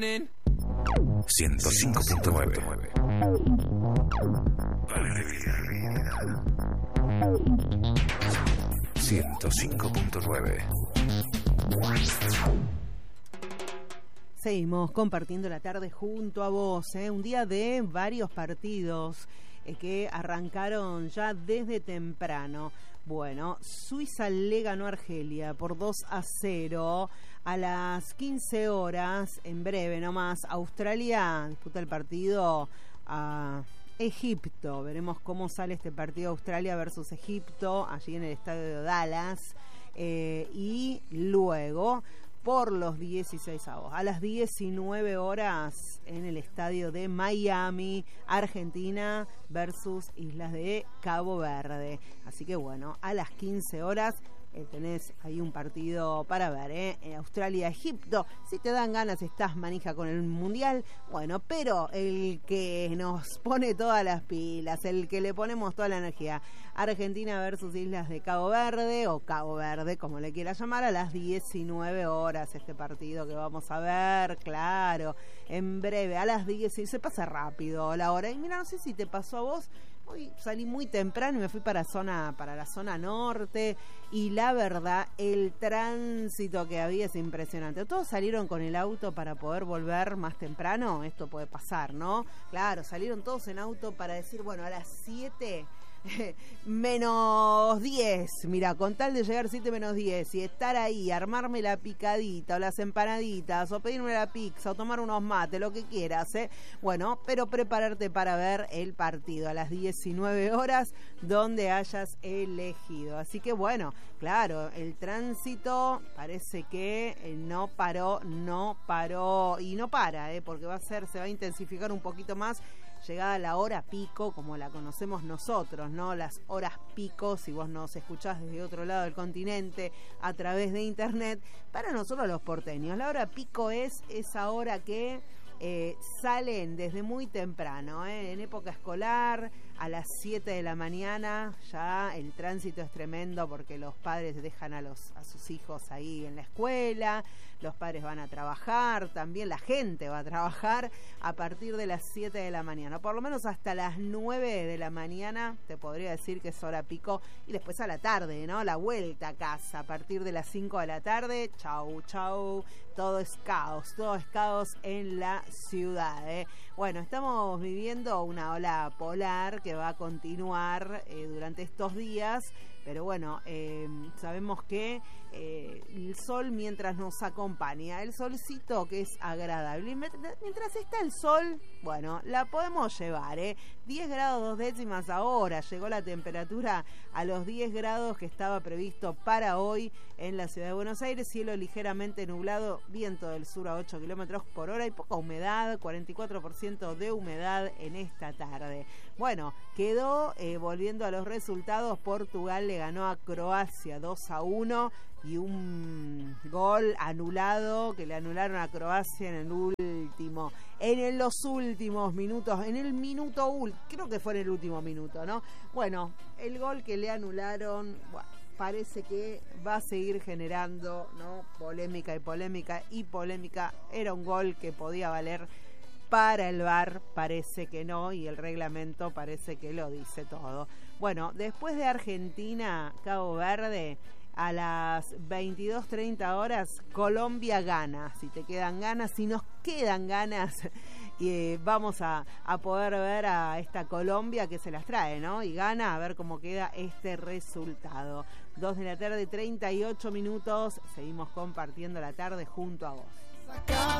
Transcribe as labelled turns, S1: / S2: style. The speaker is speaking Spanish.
S1: 105.9 105.9.
S2: Seguimos compartiendo la tarde junto a vos, un día de varios partidos que arrancaron ya desde temprano. Bueno, Suiza le ganó a Argelia por 2-0 a las 15 horas, en breve nomás. Australia disputa el partido a Egipto. Veremos cómo sale este partido, Australia versus Egipto, allí en el estadio de Dallas. Y luego, por los 16avos, a las 19 horas, en el estadio de Miami, Argentina versus Islas de Cabo Verde. Así que bueno, a las 15 horas tenés ahí un partido para ver, Australia-Egipto. Si te dan ganas, estás manija con el Mundial, bueno, pero el que nos pone todas las pilas, el que le ponemos toda la energía, Argentina versus Islas de Cabo Verde, o Cabo Verde, como le quieras llamar, a las 19 horas, este partido que vamos a ver, claro, en breve, a las 10, se pasa rápido la hora. Y mira, no sé si te pasó a vos, hoy salí muy temprano y me fui para la zona norte, y la verdad, el tránsito que había es impresionante. Todos salieron con el auto para poder volver más temprano. Esto puede pasar, ¿no? Claro, salieron todos en auto para decir, bueno, a las 7 menos 10, mira, con tal de llegar 7 menos 10 y estar ahí, armarme la picadita o las empanaditas o pedirme la pizza o tomar unos mates, lo que quieras, bueno, pero prepararte para ver el partido a las 19 horas donde hayas elegido. Así que bueno, claro, el tránsito parece que no paró y no para, porque se va a intensificar un poquito más llegada la hora pico, como la conocemos nosotros, ¿no? Las horas pico, si vos nos escuchás desde otro lado del continente a través de internet, para nosotros los porteños, la hora pico es esa hora que salen desde muy temprano, en época escolar, a las 7 de la mañana, ya el tránsito es tremendo porque los padres dejan a sus hijos ahí en la escuela, los padres van a trabajar, también la gente va a trabajar a partir de las 7 de la mañana, por lo menos hasta las 9 de la mañana, te podría decir que es hora pico, y después a la tarde, ¿no? La vuelta a casa, a partir de las 5 de la tarde, chau, todo es caos en la ciudad, Bueno, estamos viviendo una ola polar que va a continuar durante estos días, pero bueno, sabemos que el sol mientras nos acompaña, el solcito que es agradable, mientras está el sol, bueno, la podemos llevar, 10 grados 2 décimas ahora, llegó la temperatura a los 10 grados que estaba previsto para hoy en la ciudad de Buenos Aires, cielo ligeramente nublado, viento del sur a 8 kilómetros por hora y poca humedad, 44% de humedad en esta tarde. Bueno, quedó, volviendo a los resultados, Portugal le ganó a Croacia 2-1 y un gol anulado que le anularon a Croacia en los últimos minutos, creo que fue en el último minuto, ¿no? Bueno, el gol que le anularon, bueno, parece que va a seguir generando, ¿no? Polémica. Era un gol que podía valer para el VAR, parece que no, y el reglamento parece que lo dice todo. Bueno, después de Argentina, Cabo Verde, a las 22:30 horas, Colombia gana. Si te quedan ganas, si nos quedan ganas, vamos a poder ver a esta Colombia que se las trae, ¿no? Y gana, a ver cómo queda este resultado. 2 de la tarde, 38 minutos. Seguimos compartiendo la tarde junto a vos.